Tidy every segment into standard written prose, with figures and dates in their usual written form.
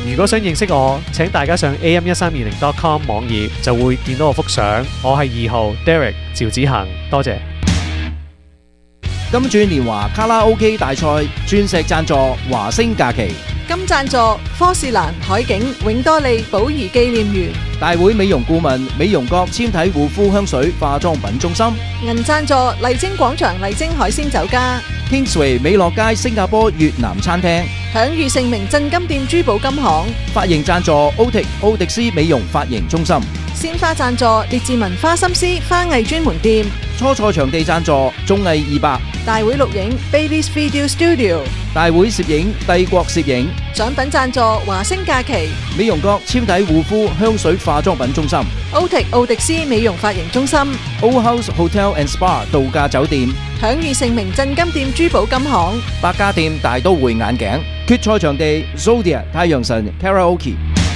如果想認識我，請大家上 am1320.com 網頁就會見到我幅相。我係2號 Derek 趙子恒，多謝。 金鑽年華卡拉 OK 大賽鑽石贊助華星假期， 金贊助科士蘭海景永多利寶儀紀念園， 大會美容顧問美容閣纖體護膚香水化妝品中心， 銀贊助麗晶廣場麗晶海鮮酒家， Kingsway 美樂街新加坡越南餐廳， 享譽盛名鎮金店珠寶金行， 髮型贊助奧迪斯美容髮型中心， 鮮花贊助列治文花心思花藝專門店， 初賽場地贊助綜藝200， 大會錄影 Bailey's Video Studio， 大會攝影帝國攝影， 獎品贊助華星假期， 美容閣纖體護膚香水化妝品中心， 奧迪斯美容髮型中心， Old House Hotel and Spa 度假酒店， 享譽盛名鎮金店珠寶金行， 百家店大都會眼鏡，決賽場地 Zodia 太陽神 Karaoke。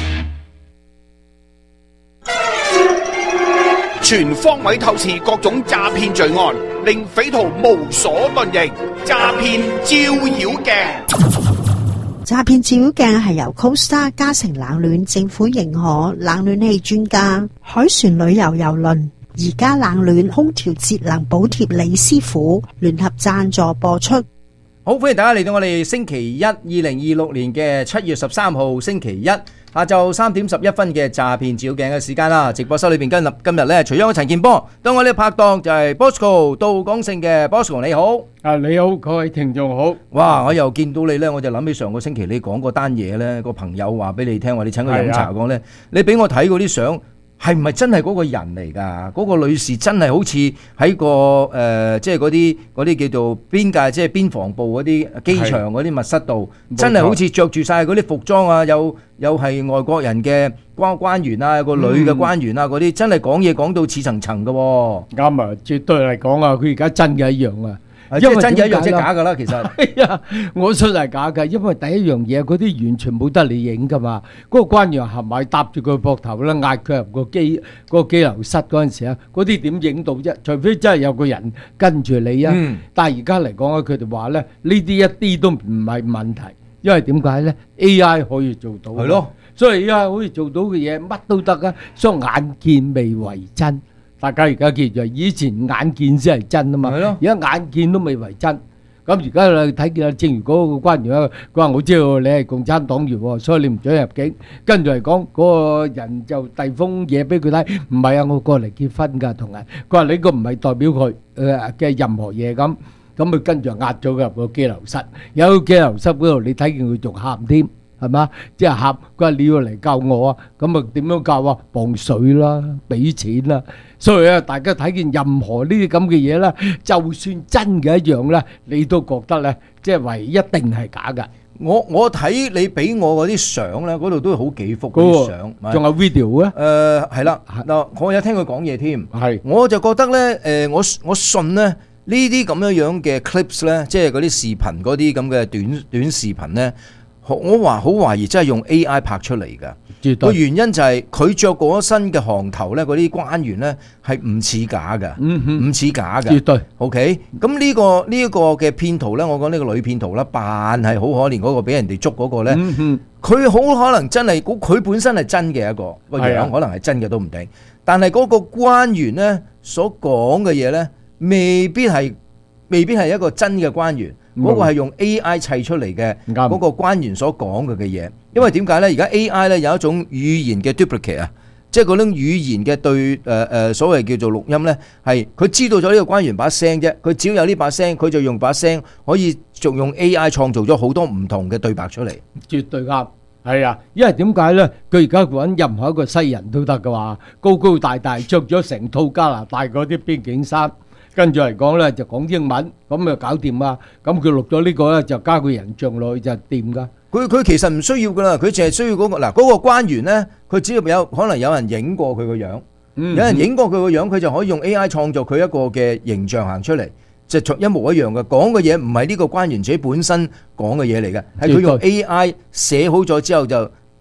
全方位透視各種詐騙罪案，令匪徒無所遁形。詐騙照妖鏡， 詐騙照妖鏡係由 Costa 嘉誠冷暖政府認可冷暖氣專家海船旅遊郵輪而家冷暖空調節能補貼李師傅聯合贊助播出。 好，歡迎大家嚟到我哋星期一2026年嘅7月13號星期一下晝3點11分嘅詐騙照妖鏡嘅時間啦。直播室裏邊今日咧，除咗我陳健波，當我呢個拍檔就係 Bosco 杜廣勝嘅 Bosco， 你好。 你好，各位聽眾好。 哇，我又見到你咧，我就諗起上個星期你講嗰單嘢咧，個朋友話俾你聽，話你請佢飲茶講咧，你俾我睇嗰啲相。係唔係真係嗰個人嚟㗎？嗰個女士真係好似喺個即係嗰啲叫做邊界，即係邊防部嗰啲機場嗰啲密室度，真係好似着住晒嗰啲服裝啊，又係外國人嘅關員啊，有個女嘅關員啊嗰啲，真係講嘢講到似層層㗎喎。 啱啊，絕對嚟講啊，佢而家真嘅一樣啊。 因為真嘅一樣即係假㗎啦，其實係啊，我信係假㗎，因為第一樣嘢嗰啲完全冇得你影㗎嘛。嗰個關員行埋搭住佢膊頭啦，嗌佢入個機樓室嗰陣時啊，嗰啲點影到啫？除非真係有個人跟住你啊。但係而家嚟講咧，佢哋話咧呢啲一啲都唔係問題，因為點解咧 ？AI 可以做到。係咯，所以 AI 可以做到嘅嘢乜都得啊，所以眼見未為真。大家而家記住，以前眼見先係真啊嘛，而家眼見都未為真。咁而家你睇見啊，正如嗰個關員啊，佢話我知道你係共產黨員，所以你唔准入境。跟住嚟講，嗰個人就遞封嘢俾佢睇，唔係啊，我過嚟結婚㗎，同人。佢話你個唔係代表佢嘅任何嘢咁，咁佢跟住壓咗佢入個羈留室。有羈留室嗰度，你睇見佢仲喊添。係嘛？即係喊，佢話你要嚟救我啊！咁啊點樣救啊？磅水啦，俾錢啦。所以啊，大家睇見任何呢啲咁嘅嘢咧，就算真嘅一樣咧，你都覺得咧，即係唯一定係假㗎。 我睇你俾我嗰啲相咧，嗰度都好幾幅嗰啲相， 仲有 video 啊？ 係啦，嗱，我有聽佢講嘢添， 係， 我就覺得咧，我信咧呢啲咁樣嘅 clips 咧，即係嗰啲視頻嗰啲咁嘅短視頻咧。我話好懷疑真係用 AI 拍出嚟㗎，個原因就係佢着嗰身嘅行頭咧，嗰啲關員咧係唔似假㗎，唔似假㗎。 絕對 OK。咁呢個嘅騙徒咧，我講呢個女騙徒啦，扮係好可憐嗰個俾人哋捉嗰個咧，佢好可能真係佢本身係真嘅一個樣，可能係真嘅都唔定。但係嗰個關員咧所講嘅嘢咧，未必係一個真嘅關員。嗰個係用 AI 砌出嚟嘅嗰個關員所講嘅嘢，因為點解呢？而家 AI 咧有一種語言嘅 duplicate 啊，即係嗰種語言嘅對所謂叫做錄音呢，係佢知道咗呢個關員把聲啫，佢只要有呢把聲，佢就用把聲可以仲用 AI 創造咗好多唔同嘅對白出嚟。 絕對啱，係啊，因為點解呢？佢而家揾任何一個西人都得㗎話，高高大大着咗成套加拿大嗰啲邊境衫。跟住嚟講咧，就講英文，咁就搞掂啊！咁佢錄咗呢個咧，就加個人像落去就掂噶。 佢其實唔需要噶啦，佢淨係需要嗰個嗱嗰個關員咧，佢只要可能有人影過佢個樣，有人影過佢個樣，佢就可以用 AI 創造佢一個嘅形象行出嚟，即係一模一樣嘅。講嘅嘢唔係呢個關員自己本身講嘅嘢嚟嘅，係佢用 AI 寫好咗之後就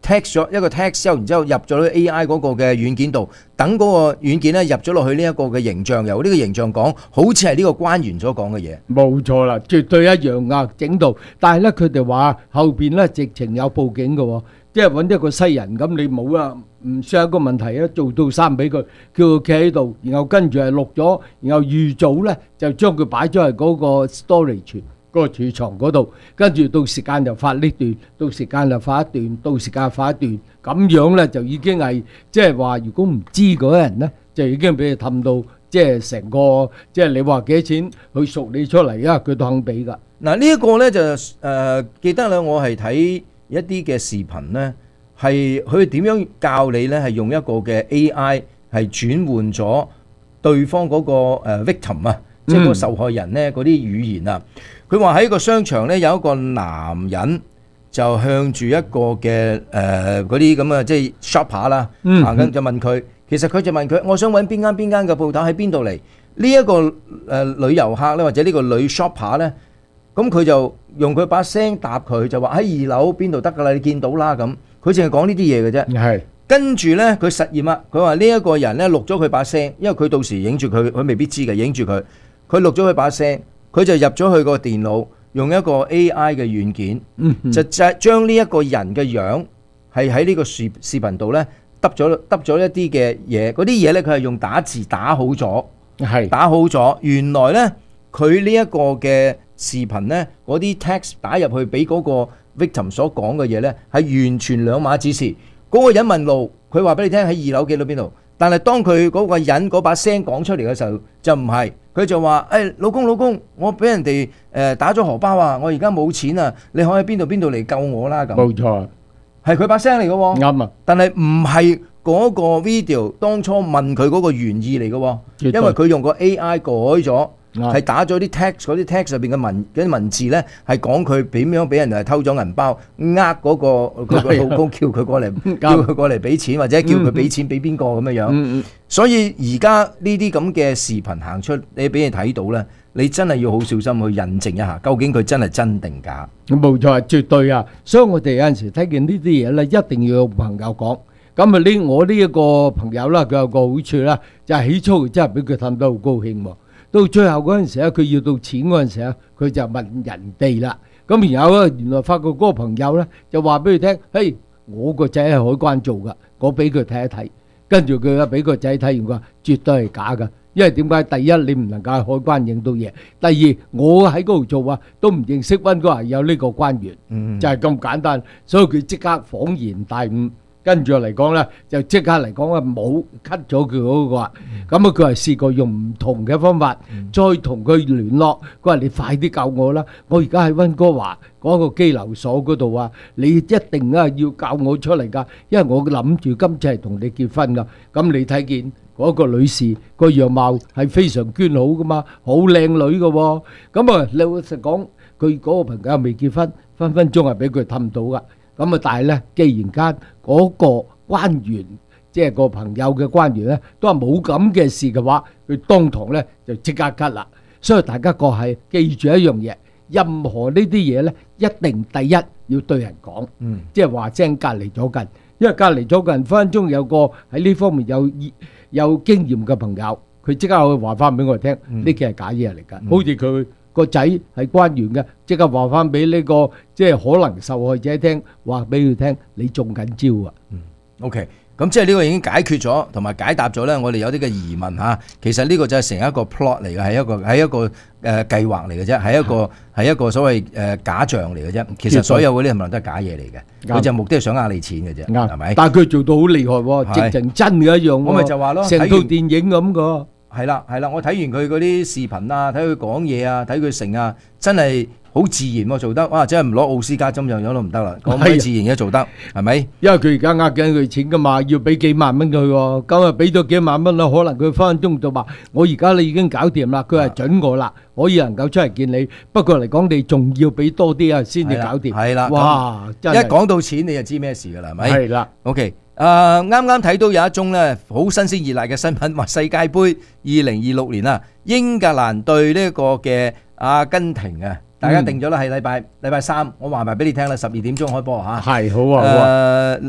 text 咗一個 text 之後，然之後入咗去 AI 嗰個嘅軟件度，等嗰個軟件咧入咗落去呢一個嘅形象，由呢個形象講，好似係呢個關員所講嘅嘢。 冇錯啦，絕對一樣啊，整到。但係咧，佢哋話後邊咧直情有報警嘅喎，即係揾一個西人咁，你冇啊，唔算一個問題啊，做到衫俾佢，叫佢企喺度，然後跟住係錄咗，然後預早咧就將佢擺咗喺嗰個 storage 嗰個儲藏嗰度，跟住到時間就發呢段，到時間就發一段，到時間發一段，咁樣咧就已經係即係話，如果唔知嗰啲人咧，就已經俾佢氹到，即係成個即係你話幾多錢，佢贖你出嚟啊，佢都肯俾㗎。 嗱呢一個咧就記得咧，我係睇一啲嘅視頻咧，係佢點樣教你咧，係用一個嘅 AI 係轉換咗對方嗰個victim 啊，即係嗰個受害人咧嗰啲語言啊。佢話喺個商場咧有一個男人就向住一個嘅嗰啲咁嘅即係 shopper 啦，行緊就問佢，其實佢就問佢，我想揾邊間嘅鋪頭喺邊度嚟？呢一個女遊客咧，或者呢個女 shopper 咧，咁佢就用佢把聲答佢，就話喺2樓邊度得㗎啦，你見到啦咁。佢淨係講呢啲嘢嘅啫。 係。 跟住咧，佢實驗啦，佢話呢一個人咧錄咗佢把聲，因為佢到時影住佢，佢未必知嘅，影住佢，佢錄咗佢把聲。佢就入咗去個電腦，用一個 AI 嘅軟件，就將呢一個人嘅樣係喺呢個視頻度咧，揼咗一啲嘅嘢，嗰啲嘢咧佢係用打字打好咗，打好咗。原來咧佢呢一個嘅視頻咧，嗰啲 text 打入去俾嗰個 victim 所講嘅嘢咧，係完全兩碼子事。嗰個人問路，佢話俾你聽喺2樓幾到邊度，但係當佢嗰個人嗰把聲講出嚟嘅時候，就唔係。佢就話：老公，我俾人哋打咗荷包啊！我而家冇錢啊！你可以邊度嚟救我啦咁。 冇錯， 係佢把聲嚟嘅喎。啱啊！但係唔係嗰個 video 當初問佢嗰個原意嚟嘅喎，因為佢用個 AI 改咗，係打咗啲 text，嗰啲 text 入邊嘅文字咧，係講佢點樣俾人哋偷咗銀包，嗰個佢老公叫佢過嚟俾錢，或者叫佢俾錢俾邊個咁樣。所以而家呢啲咁嘅視頻行出，你俾你睇到咧，你真係要好小心去印證一下，究竟佢真係真定假。 冇錯，絕對啊！所以我哋有陣時睇見呢啲嘢咧，一定要有朋友講。咁啊，我呢一個朋友啦，佢有個好處啦，就係起初真係俾佢氹得好高興喎。到最後嗰陣時咧，佢要到錢嗰陣時咧，佢就問人哋啦。咁然後咧，原來發覺嗰個朋友咧就話俾佢聽：嘿，我個仔係海關做㗎，我俾佢睇一睇。跟住佢俾個仔睇完，佢話絕對係假㗎。因為點解？第一，你唔能夠喺海關影到嘢；第二，我喺嗰度做啊，都唔認識溫哥華有呢個關員，就係咁簡單。所以佢即刻恍然大悟。跟住嚟講咧，就即刻嚟講啊，冇 cut 咗佢嗰個啊。咁啊，佢係試過用唔同嘅方法，再同佢聯絡。佢話：你快啲救我啦！我而家喺溫哥華嗰個羈留所嗰度啊，你一定啊要救我出嚟㗎，因為我諗住今次係同你結婚㗎。咁你睇見嗰個女士個樣貌係非常娟好㗎嘛，好靚女㗎喎。咁啊，老實講，佢嗰個朋友未結婚，分分鐘係俾佢氹到㗎。咁啊，但係咧，既然間嗰個關員，即係個朋友嘅關員咧，都係冇咁嘅事嘅話，佢當堂咧就即刻 cut 啦。所以大家個係記住一樣嘢，任何呢啲嘢咧，一定第一要對人講，即係話聲隔離咗近，因為隔離咗近，分分鐘有個喺呢方面有經驗嘅朋友，佢即刻可以話翻俾我哋聽，呢件係假嘢嚟㗎，好似佢個仔係關員嘅，即刻話翻俾呢個即係可能受害者聽，話俾佢聽，你中緊招啊 ！OK， 咁即係呢個已經解決咗，同埋解答咗咧，我哋有啲嘅疑問嚇。其實呢個就係成一個 plot 嚟嘅，係一個計劃嚟嘅啫，係一個所謂假象嚟嘅啫。其實所有嗰啲係咪都係假嘢嚟嘅？佢就目的係想呃你錢嘅啫，係咪？ 但係佢做到好厲害喎，直情真嘅一樣喎。 我咪就話咯， 成套電影咁個。 係啦，我睇完佢嗰啲視頻啊，睇佢講嘢啊，睇佢成啊，真係好自然喎，做得哇！真係唔攞奧斯卡金像獎都唔得啦，咁鬼自然嘅做得，係咪？因為佢而家呃緊佢錢噶嘛，要俾幾萬蚊佢喎，咁啊俾咗幾萬蚊啦，可能佢分分鐘就話：我而家你已經搞掂啦，佢係準我啦，可以能夠出嚟見你。不過嚟講，你仲要俾多啲啊，先至搞掂。係啦，哇！一講到錢你就知咩事噶啦，係咪？係啦。OK。啱啱睇到有一宗咧好新鮮熱辣嘅新聞，話世界盃2026年啊，英格蘭對呢個嘅阿根廷啊， 大家定咗啦，係禮拜三，我話埋俾你聽啦，12點鐘開波嚇。 係好啊，好啊。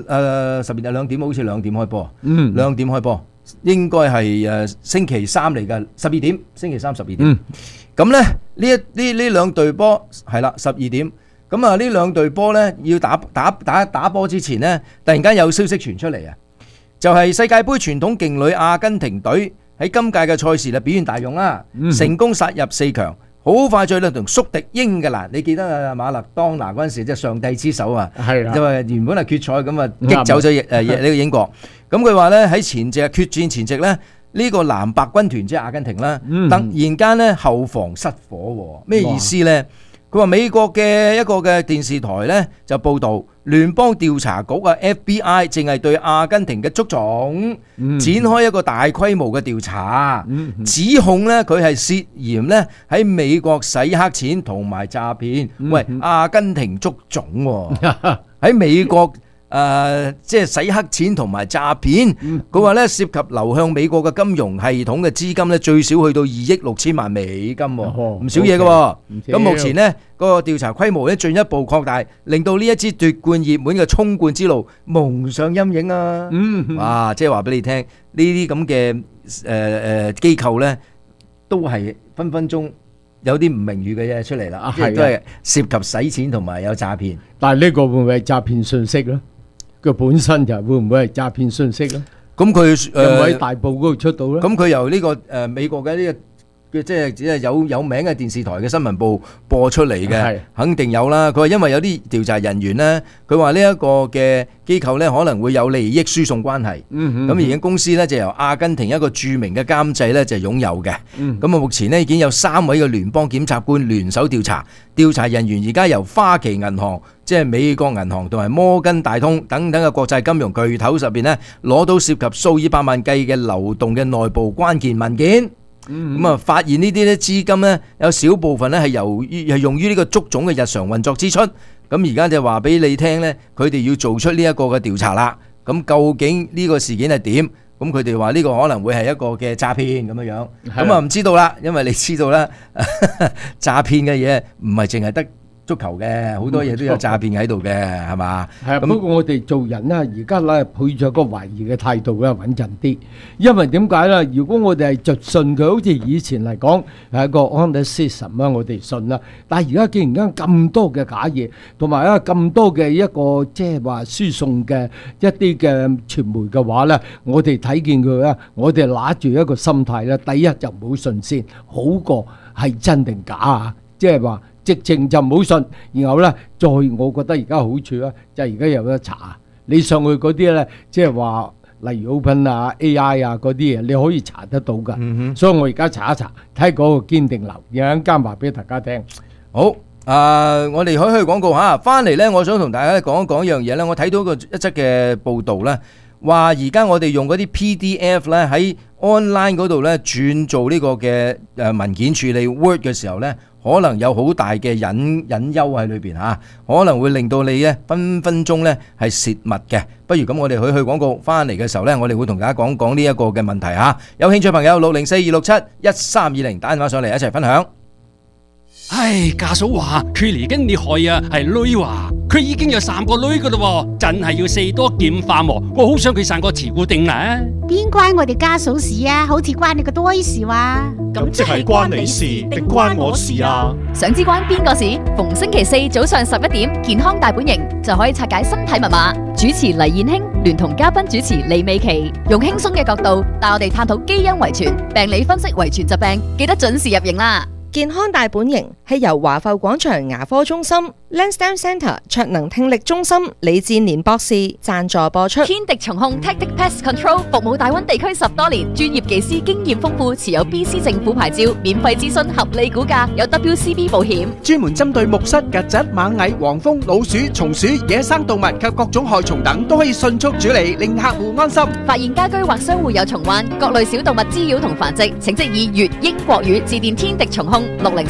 2點好似2點開波。 嗯 2點開波，應該係星期三嚟㗎，12點，星期三12點。咁咧呢兩隊波係啦，12點。咁啊呢兩隊波咧要打波之前咧，突然間有消息傳出嚟啊，就係世界盃傳統勁旅阿根廷隊喺今屆嘅賽事咧表現大勇啦，成功殺入4強。好快脆咧，同宿敵英格蘭，你記得啊馬勒當拿嗰陣時，即係上帝之手啊， 係啦， 因為原本係決賽咁啊，擊走咗呢個英國。咁佢話咧喺決戰前夕咧，呢個藍白軍團即係阿根廷啦，突然間咧後防失火，咩意思咧？佢話美國嘅一個嘅電視台咧就報導，聯邦調查局啊 FBI 正係對阿根廷嘅足總展開一個大規模嘅調查，指控咧佢係涉嫌咧喺美國洗黑錢同埋詐騙。喂，阿根廷足總喺美國。即係洗黑錢同埋詐騙，佢話咧涉及流向美國嘅金融系統嘅資金咧最少去到2億6千萬美金，唔少嘢嘅。咁目前呢個調查規模咧進一步擴大，令到呢一支奪冠熱門嘅衝冠之路蒙上陰影啊！哇！即係話俾你聽，呢啲咁嘅機構咧都係分分鐘有啲唔名譽嘅嘢出嚟啦，即係都係涉及洗錢同埋有詐騙。 但係呢個會唔會係詐騙信息咧？佢本身就會唔會係詐騙信息咧？ 咁佢有冇喺大報嗰度出到咧？ 咁佢由呢個美國嘅呢個即係只係有名嘅電視台嘅新聞部播出嚟嘅，肯定有啦。佢話因為有啲調查人員呢，佢話呢一個嘅機構呢可能會有利益輸送關係。咁而家公司呢就由阿根廷一個著名嘅監製呢就擁有嘅。咁啊目前呢已經有3位嘅聯邦檢察官聯手調查，調查人員而家由花旗銀行、即係美國銀行同埋摩根大通等等嘅國際金融巨頭入邊呢攞到涉及數以百萬計嘅流動嘅內部關鍵文件。咁啊，發現呢啲咧資金咧有少部分咧係用於呢個足總嘅日常運作支出。咁而家就話俾你聽咧，佢哋要做出呢一個嘅調查啦。咁究竟呢個事件係點？咁佢哋話呢個可能會係一個嘅詐騙咁樣樣。咁啊唔知道啦，因為你知道啦，詐騙嘅嘢唔係淨係得足球嘅，好多嘢都有詐騙喺度嘅，係嘛？ 係啊，不過我哋做人咧，而家咧抱咗個懷疑嘅態度咧，穩陣啲。因為點解咧？如果我哋係就信佢，好似以前嚟講係一個 honest system 啦，我哋信啦。但係而家既然間咁多嘅假嘢，同埋咧咁多嘅一個即係話輸送嘅一啲嘅傳媒嘅話咧，我哋睇見佢咧，我哋揦住一個心態咧，第一就唔好信先，好過係真定假啊！即係話。直情就唔好信，然後咧，再我覺得而家好處咧，就係而家有得查。你上去嗰啲咧，即係話例如 Open 啊、AI 啊嗰啲嘢，你可以查得到噶。所以我而家查一查，睇嗰個堅定流，有一間話俾大家聽。 好，我哋可以去廣告嚇，翻嚟咧，我想同大家講一講一樣嘢咧。我睇到一則嘅報導咧，話而家我哋用嗰啲 PDF 咧喺 online 嗰度咧轉做呢個嘅文件處理 Word 嘅時候咧。可能有好大嘅隱憂喺裏邊嚇，可能會令到你咧分分鐘咧係泄密嘅。不如咁，我哋去廣告翻嚟嘅時候咧，我哋會同大家講講呢一個嘅問題嚇。有興趣朋友604-267-1320打電話上嚟一齊分享。 唉，家嫂話佢嚟緊你害啊，係女話佢已經有3個女噶咯，真係要4多劍化喎。我好想佢生個慈姑定啦。 邊關我哋家嫂事啊？好似關你個多事話。 咁即係關你事定關我事啊？ 想知關邊個事？逢星期4早上11點，健康大本營就可以拆解身體密碼。主持黎燕卿聯同嘉賓主持李美琪，用輕鬆嘅角度帶我哋探討基因遺傳、病理分析遺傳疾病，記得準時入營啦！ 健康大本營係由華埠廣場牙科中心、Lansdowne Centre 卓能聽力中心李志年博士贊助播出。 天敵蟲控 Tactic Pest Control 服務大灣地區10多年，專業技師經驗豐富，持有 BC 政府牌照，免費諮詢合理估價，有 WCB 保險， 專門針對木虱、曱甴、螞蟻、黃蜂、老鼠、松鼠、野生動物及各種害蟲等，都可以迅速處理，令客戶安心。 發現家居或商戶有蟲患、各類小動物滋擾同繁殖，請即以粵英國語致電天敵蟲控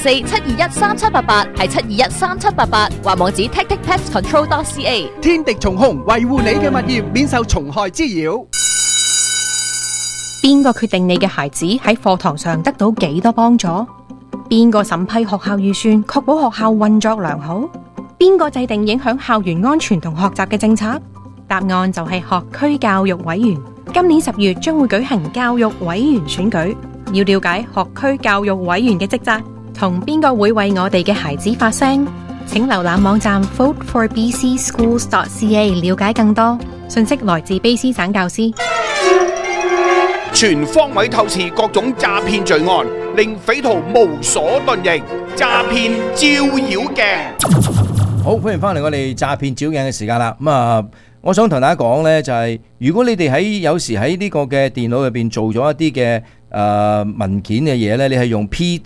604-721-3788，係721-3788，或網址 tacticpestcontrol.ca。 天敵蟲控維護你嘅物業免受蟲害滋擾。 邊個決定你嘅孩子喺課堂上得到幾多幫助？ 邊個審批學校預算，確保學校運作良好？邊個制定影響校園安全同學習嘅政策？答案就係學區教育委員。今年10月將會舉行教育委員選舉，要了解學區教育委員嘅職責，同邊個會為我哋嘅孩子發聲？請瀏覽網站 voteforbcschools.ca 了解更多。信息來自卑詩省教師。 全方位透視各種詐騙罪案，令匪徒無所遁形。詐騙照妖鏡。 好，歡迎翻嚟我哋詐騙照鏡嘅時間啦。我想同大家講呢，就係如果你哋有時喺呢個嘅電腦入邊做咗一啲嘅文件嘅嘢呢，你係用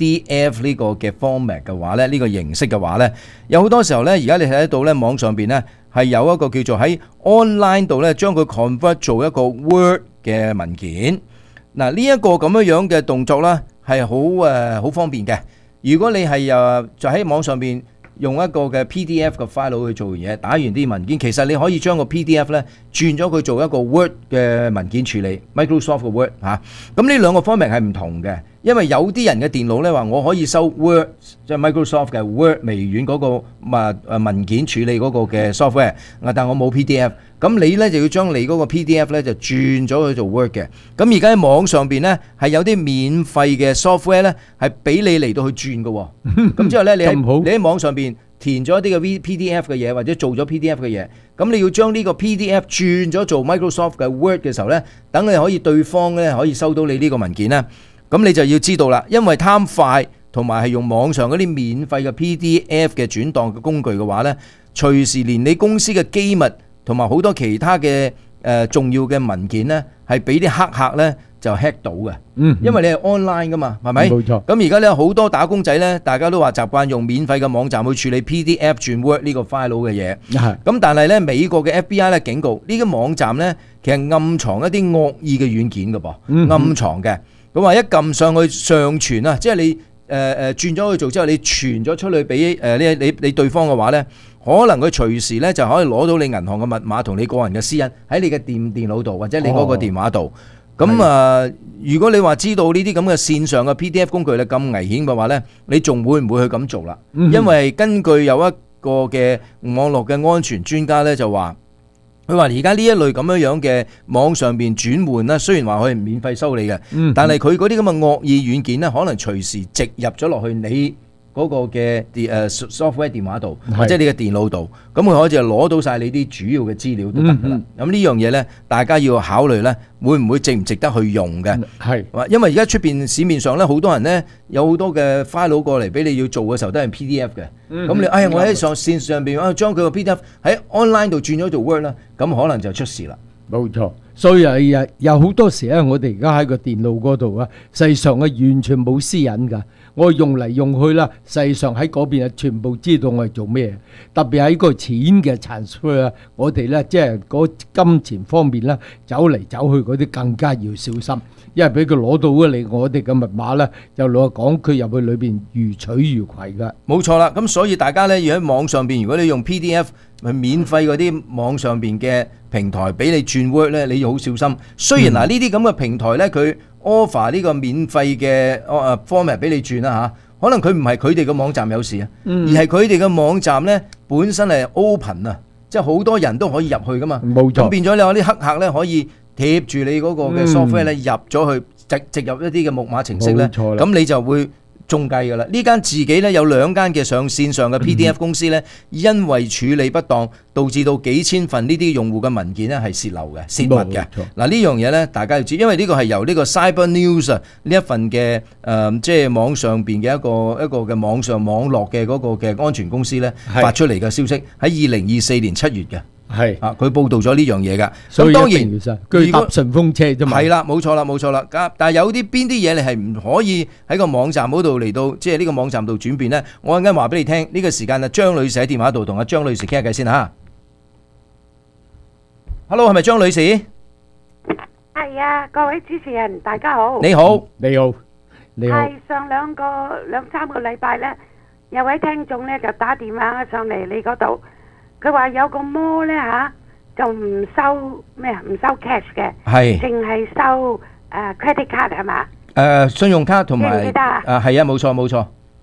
PDF 呢個嘅 format 嘅話呢，呢個形式嘅話呢，有好多時候呢，而家你睇得到呢，網上邊呢係有一個叫做喺 online 度呢，將佢 convert 做一個 Word 嘅文件。嗱，呢一個咁樣嘅動作呢，係好方便嘅。如果你係就喺網上邊用一個嘅 PDF 嘅 file 去做嘢，打完啲文件，其實你可以將個 PDF 咧轉咗佢做一個 Word 嘅文件處理 ，Microsoft 嘅 Word 嚇。咁呢兩個方面係唔同嘅，因為有啲人嘅電腦咧話我可以收 Word， 即係 Microsoft 嘅 Word 微軟嗰個文件處理嗰個嘅 software， 但我冇 PDF。咁你咧就要將你嗰個 PDF 咧就轉咗去做 Word 嘅。咁而家喺網上邊咧係有啲免費嘅 software 咧係俾你嚟到去轉嘅。咁之後咧你喺網上邊填咗一啲嘅 PDF 嘅嘢，或者做咗 PDF 嘅嘢，咁你要將呢個 PDF 轉咗做 Microsoft 嘅 Word 嘅時候咧，等你可以對方咧可以收到你呢個文件咧，咁你就要知道啦，因為貪快同埋係用網上嗰啲免費嘅 PDF 嘅轉檔嘅工具嘅話咧，隨時連你公司嘅機密同埋好多其他嘅重要嘅文件咧，係俾啲黑客咧就 hack 到嘅。因為你係 online 噶嘛，係咪？冇錯。咁而家咧好多打工仔咧，大家都話習慣用免費嘅網站去處理 PDF 轉 Word 呢個 file 嘅嘢。咁但係咧美國嘅 FBI 咧警告呢個網站咧，其實暗藏一啲惡意嘅軟件㗎噃，暗藏嘅。咁話一撳上去上傳啊，即係你轉咗去做之後，你傳咗出去俾你對方嘅話咧，可能佢隨時咧就可以攞到你銀行嘅密碼同你個人嘅私隱喺你嘅電腦度或者你嗰個電話度。咁如果你話知道呢啲咁嘅線上嘅 PDF 工具咧咁危險嘅話咧，你仲會唔會去咁做啦？因為根據有一個嘅網絡嘅安全專家咧就話，佢話而家呢一類咁樣嘅網上邊轉換啦，雖然話可以免費收你嘅，但係佢嗰啲咁嘅惡意軟件咧，可能隨時植入咗落去你嗰個嘅software 電話度，或者你嘅電腦度，咁佢可以就攞到晒你啲主要嘅資料都得噶啦。咁呢樣嘢咧，大家要考慮咧，會唔會值唔值得去用嘅？係，因為而家出邊市面上咧，好多人咧有好多嘅 file 過嚟俾你要做嘅時候都係 PDF 嘅。咁你我喺線上邊將佢個 PDF 喺 online 度轉咗做 Word 啦，咁可能就出事啦。冇錯，所以有好多時咧，我哋而家喺個電腦嗰度啊，實際上係完全冇私隱㗎。我用嚟用去啦，實際上喺嗰邊全部知道我係做咩，特別喺個錢嘅transfer啊，我哋咧即係嗰金錢方面咧，走嚟走去嗰啲更加要小心，因為俾佢攞到咗你我哋嘅密碼咧，就老實講佢入去裏邊如取如攜㗎。冇錯啦，咁所以大家咧要喺網上邊，如果你用 PDF 係免費嗰啲網上邊嘅平台俾你轉 Word 咧，你要好小心。雖然嗱呢啲咁嘅平台咧，佢offer 呢個免費嘅format 俾你轉啦嚇，可能佢唔係佢哋嘅網站有事啊，而係佢哋嘅網站咧本身係 open 啊，即係好多人都可以入去噶嘛。冇錯。咁變咗你有啲黑客咧可以貼住你嗰個嘅 software 咧入咗去，植入一啲嘅木馬程式咧，咁你就會中計㗎啦！呢間自己咧有2間嘅線上嘅 PDF 公司咧，因為處理不當，導致到幾千份呢啲用戶嘅文件咧係洩漏嘅、泄密嘅。嗱呢樣嘢咧，大家要知，因為呢個係由呢個 Cyber News 啊呢一份嘅即係網上邊嘅一個嘅網上網絡嘅嗰個嘅安全公司咧發出嚟嘅消息，喺2024年7月嘅。係啊，佢報道咗呢樣嘢㗎。咁當然，佢搭順風車啫嘛。係啦，冇錯啦，冇錯啦。但係有邊啲嘢你係唔可以喺個網站嗰度嚟到，即係呢個網站度轉變咧？我陣間話俾你聽。呢個時間啊，張女士喺電話度同阿張女士傾下偈先嚇。Hello， 係咪張女士？ 係啊，各位主持人大家好。 你好，你好，你好。 係上兩三個禮拜咧，有位聽眾咧就打電話上嚟你嗰度。佢話有個摩咧就唔收咩啊？唔收 cash 嘅，係淨係收credit card 係嘛？信用卡同埋記唔記得啊？係啊，冇錯冇錯。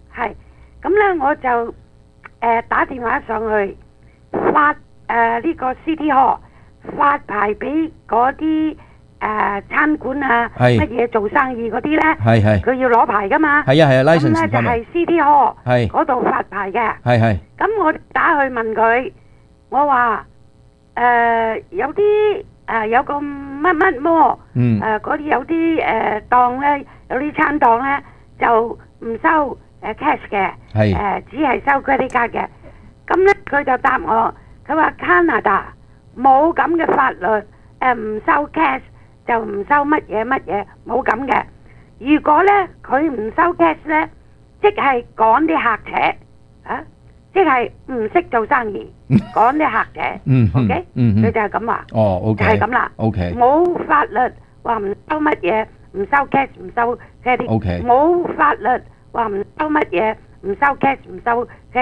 係，咁咧我就打電話上去發呢個 City Hall 發牌俾嗰啲餐館啊，乜嘢做生意嗰啲咧，佢要攞牌噶嘛。係啊係啊 license 咁咧就係 City Hall 嗰度發牌嘅。係。咁我打去問佢，我話有啲有個乜乜摩，嗰啲有啲檔咧，有啲餐檔咧就唔收cash 嘅，只係收 credit card 嘅。咁咧佢就答我，佢話 Canada 冇咁嘅法律，唔收 cash 就唔收乜嘢乜嘢，冇咁嘅。如果咧佢唔收 cash 咧，即係趕啲客扯啊！即係唔識做生意，趕啲客嘅，OK，佢就係咁話，就係咁啦，OK，冇法律話唔收乜嘢，唔收 cash，唔收 credit，冇法律話唔收乜嘢，唔收 cash，唔收